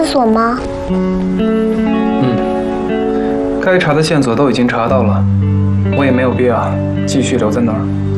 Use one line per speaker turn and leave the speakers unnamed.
厕所吗？
该查的线索都已经查到了，我也没有必要继续留在那儿。